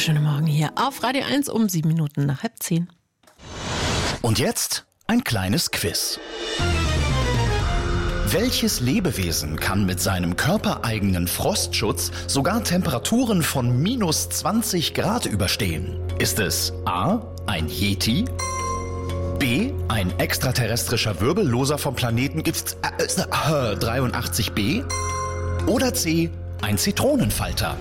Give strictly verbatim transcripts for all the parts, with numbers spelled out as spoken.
wunderschönen Morgen hier auf Radio eins um sieben Minuten nach halb zehn. Und jetzt ein kleines Quiz. Welches Lebewesen kann mit seinem körpereigenen Frostschutz sogar Temperaturen von minus zwanzig Grad überstehen? Ist es A, ein Yeti, B, ein extraterrestrischer Wirbelloser vom Planeten gibt's äh, dreiundachtzig b oder C, ein Zitronenfalter?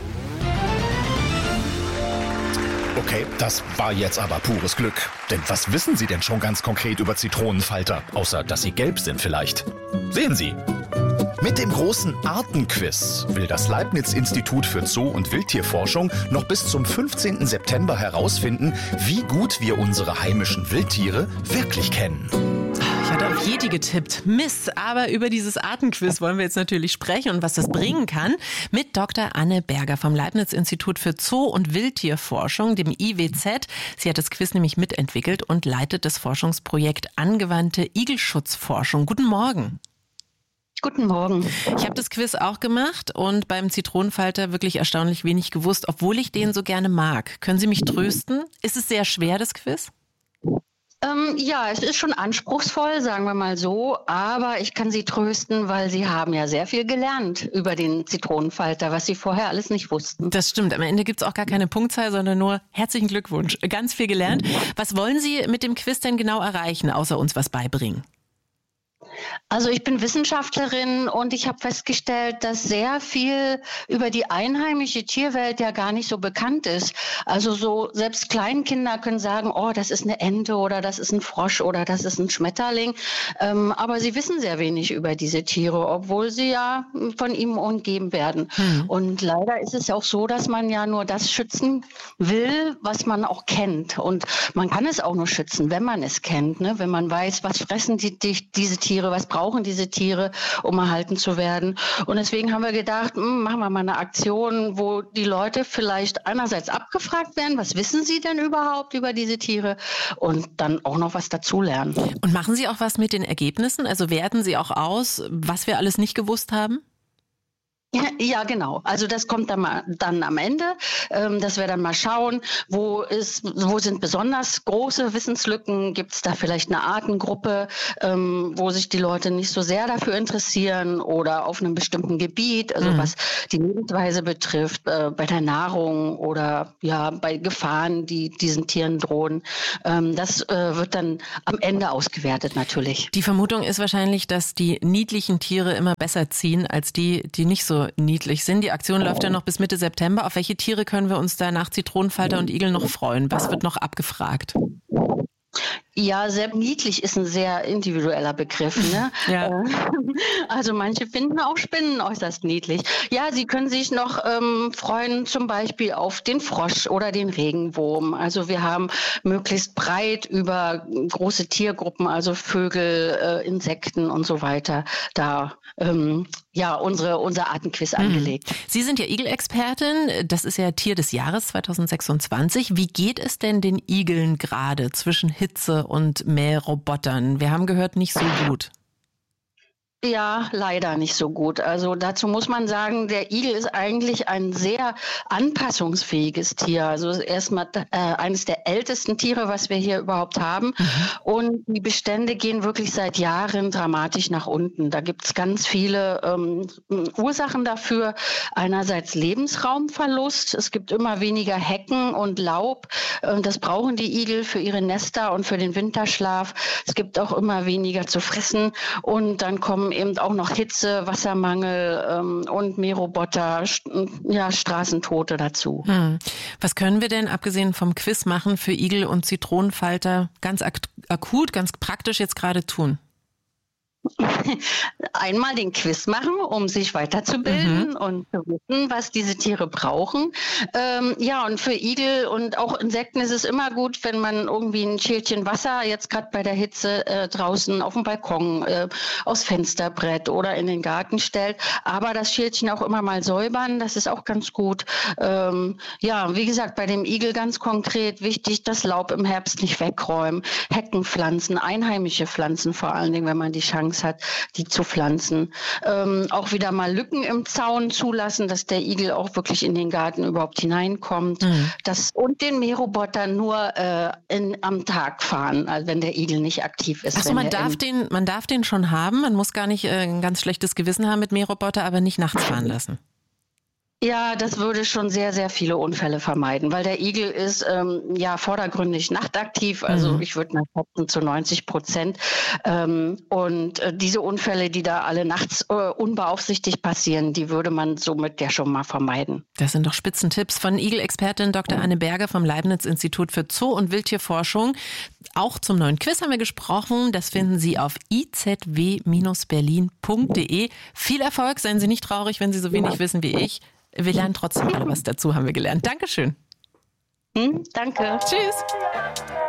Okay, das war jetzt aber pures Glück. Denn was wissen Sie denn schon ganz konkret über Zitronenfalter? Außer, dass sie gelb sind vielleicht. Sehen Sie! Mit dem großen Artenquiz will das Leibniz-Institut für Zoo- und Wildtierforschung noch bis zum fünfzehnten September herausfinden, wie gut wir unsere heimischen Wildtiere wirklich kennen. Ich hatte auf Yeti getippt. Mist, aber über dieses Artenquiz wollen wir jetzt natürlich sprechen und was das bringen kann mit Doktor Anne Berger vom Leibniz-Institut für Zoo- und Wildtierforschung, dem I W Z. Sie hat das Quiz nämlich mitentwickelt und leitet das Forschungsprojekt Angewandte Igelschutzforschung. Guten Morgen. Guten Morgen. Ich habe das Quiz auch gemacht und beim Zitronenfalter wirklich erstaunlich wenig gewusst, obwohl ich den so gerne mag. Können Sie mich trösten? Ist es sehr schwer, das Quiz? Ähm, ja, es ist schon anspruchsvoll, sagen wir mal so, aber ich kann Sie trösten, weil Sie haben ja sehr viel gelernt über den Zitronenfalter, was Sie vorher alles nicht wussten. Das stimmt. Am Ende gibt es auch gar keine Punktzahl, sondern nur herzlichen Glückwunsch. Ganz viel gelernt. Was wollen Sie mit dem Quiz denn genau erreichen, außer uns was beibringen? Also ich bin Wissenschaftlerin und ich habe festgestellt, dass sehr viel über die einheimische Tierwelt ja gar nicht so bekannt ist. Also so selbst Kleinkinder können sagen, oh, das ist eine Ente oder das ist ein Frosch oder das ist ein Schmetterling. Ähm, aber sie wissen sehr wenig über diese Tiere, obwohl sie ja von ihm umgeben werden. Hm. Und leider ist es auch so, dass man ja nur das schützen will, was man auch kennt. Und man kann es auch nur schützen, wenn man es kennt, ne? Wenn man weiß, was fressen die, die, diese Tiere, was brauchen diese Tiere, um erhalten zu werden. Und deswegen haben wir gedacht, mh, machen wir mal eine Aktion, wo die Leute vielleicht einerseits abgefragt werden, was wissen sie denn überhaupt über diese Tiere und dann auch noch was dazulernen. Und machen Sie auch was mit den Ergebnissen? Also werten Sie auch aus, was wir alles nicht gewusst haben? Ja, ja, genau. Also das kommt dann mal dann am Ende, ähm, dass wir dann mal schauen, wo ist, wo sind besonders große Wissenslücken? Gibt es da vielleicht eine Artengruppe, ähm, wo sich die Leute nicht so sehr dafür interessieren oder auf einem bestimmten Gebiet, also mhm. was die Lebensweise betrifft, äh, bei der Nahrung oder ja bei Gefahren, die diesen Tieren drohen. Ähm, das äh, wird dann am Ende ausgewertet natürlich. Die Vermutung ist wahrscheinlich, dass die niedlichen Tiere immer besser ziehen als die, die nicht so niedlich sind. Die Aktion läuft ja noch bis Mitte September. Auf welche Tiere können wir uns da nach Zitronenfalter und Igel noch freuen? Was wird noch abgefragt? Ja, sehr niedlich ist ein sehr individueller Begriff, ne? Ja. Also manche finden auch Spinnen äußerst niedlich. Ja, sie können sich noch ähm, freuen, zum Beispiel auf den Frosch oder den Regenwurm. Also wir haben möglichst breit über große Tiergruppen, also Vögel, äh, Insekten und so weiter, da ähm, ja unsere unser Artenquiz mhm. angelegt. Sie sind ja Igelexpertin. Das ist ja Tier des Jahres zwanzig sechsundzwanzig. Wie geht es denn den Igeln gerade zwischen Hitze und Mährobotern? Wir haben gehört, nicht so gut. Ja, leider nicht so gut. Also dazu muss man sagen, der Igel ist eigentlich ein sehr anpassungsfähiges Tier. Also erstmal äh, eines der ältesten Tiere, was wir hier überhaupt haben. Mhm. Und die Bestände gehen wirklich seit Jahren dramatisch nach unten. Da gibt es ganz viele ähm, Ursachen dafür. Einerseits Lebensraumverlust. Es gibt immer weniger Hecken und Laub. Äh, das brauchen die Igel für ihre Nester und für den Winterschlaf. Es gibt auch immer weniger zu fressen. Und dann kommen eben auch noch Hitze, Wassermangel ähm, und Mähroboter, st- ja, Straßentote dazu. Hm. Was können wir denn, abgesehen vom Quiz, machen für Igel und Zitronenfalter ganz ak- akut, ganz praktisch jetzt gerade tun? Einmal den Quiz machen, um sich weiterzubilden mhm. und zu wissen, was diese Tiere brauchen. Ähm, ja, und für Igel und auch Insekten ist es immer gut, wenn man irgendwie ein Schälchen Wasser, jetzt gerade bei der Hitze, äh, draußen auf dem Balkon, äh, aufs Fensterbrett oder in den Garten stellt. Aber das Schälchen auch immer mal säubern, das ist auch ganz gut. Ähm, ja, wie gesagt, bei dem Igel ganz konkret wichtig, das Laub im Herbst nicht wegräumen, Hecken pflanzen, einheimische Pflanzen vor allen Dingen, wenn man die Chance Chance hat, die zu pflanzen. Ähm, auch wieder mal Lücken im Zaun zulassen, dass der Igel auch wirklich in den Garten überhaupt hineinkommt. Mhm. Das, und den Mähroboter nur äh, in, am Tag fahren, also wenn der Igel nicht aktiv ist. Achso, man darf den, man darf den schon haben. Man muss gar nicht äh, ein ganz schlechtes Gewissen haben mit Mähroboter, aber nicht nachts fahren lassen. Ja, das würde schon sehr, sehr viele Unfälle vermeiden, weil der Igel ist ähm, ja vordergründig nachtaktiv, also mhm. ich würde mal schätzen zu neunzig Prozent. Ähm, und äh, diese Unfälle, die da alle nachts äh, unbeaufsichtigt passieren, die würde man somit ja schon mal vermeiden. Das sind doch Spitzentipps von Igelexpertin Doktor Anne Berger vom Leibniz-Institut für Zoo- und Wildtierforschung. Auch zum neuen Quiz haben wir gesprochen. Das finden Sie auf i z w Bindestrich berlin Punkt d e. Viel Erfolg, seien Sie nicht traurig, wenn Sie so wenig wissen wie ich. Wir lernen trotzdem alle was dazu, haben wir gelernt. Dankeschön. Hm, danke. Tschüss.